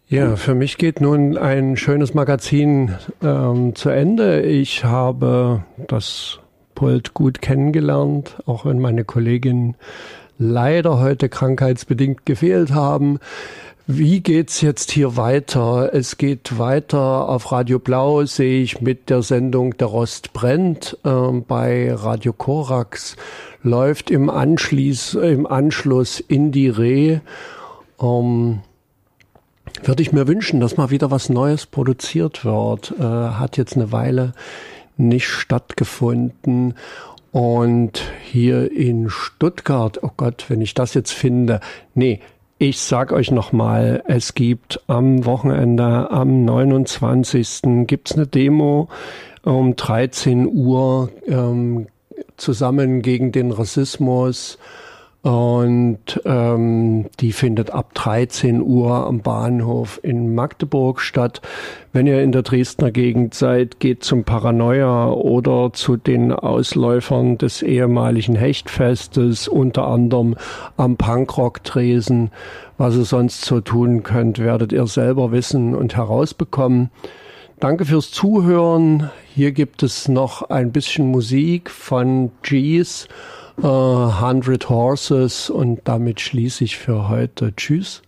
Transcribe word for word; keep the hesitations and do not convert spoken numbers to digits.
Ja, für mich geht nun ein schönes Magazin ähm, zu Ende. Ich habe das Pult gut kennengelernt, auch wenn meine Kolleginnen leider heute krankheitsbedingt gefehlt haben. Wie geht's jetzt hier weiter? Es geht weiter auf Radio Blau, sehe ich, mit der Sendung Der Rost brennt. Ähm, bei Radio Korax läuft im, Anschließ, im Anschluss Indie Re. Ähm, würde ich mir wünschen, dass mal wieder was Neues produziert wird. Äh, hat jetzt eine Weile nicht stattgefunden. Und hier in Stuttgart, oh Gott, wenn ich das jetzt finde, nee, ich sag euch nochmal, es gibt am Wochenende, am neunundzwanzigsten gibt's eine Demo um dreizehn Uhr ähm, zusammen gegen den Rassismus. Und ähm, die findet ab dreizehn Uhr am Bahnhof in Magdeburg statt. Wenn ihr in der Dresdner Gegend seid, geht zum Paranoia oder zu den Ausläufern des ehemaligen Hechtfestes, unter anderem am Punkrock-Tresen. Was ihr sonst so tun könnt, werdet ihr selber wissen und herausbekommen. Danke fürs Zuhören. Hier gibt es noch ein bisschen Musik von Gees. Uh, Hundred Horses, und damit schließe ich für heute. Tschüss.